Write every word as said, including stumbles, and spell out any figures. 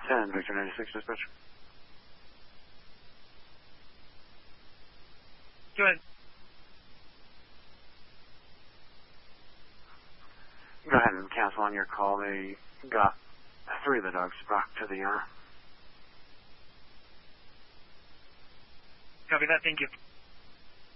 ten, Victor ninety-six, dispatch. Go ahead. Go ahead and cancel on your call. They got three of the dogs brought to the, uh... Copy that, thank you.